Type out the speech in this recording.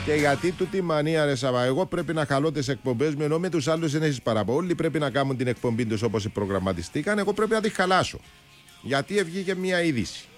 Και γιατί του τη μανία, ρε Σαββά, εγώ πρέπει να χαλώ τις εκπομπές μου, ενώ με τους άλλους δεν έχεις παραπάνω. Όλοι πρέπει να κάνουν την εκπομπή τους όπως προγραμματιστήκαν, εγώ πρέπει να τη χαλάσω. Γιατί βγήκε μια είδηση.